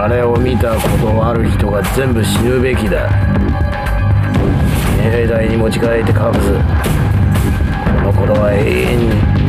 あれを見たことある人が全部死ぬべきだ。境内に持ち帰って隠す。この頃は永遠に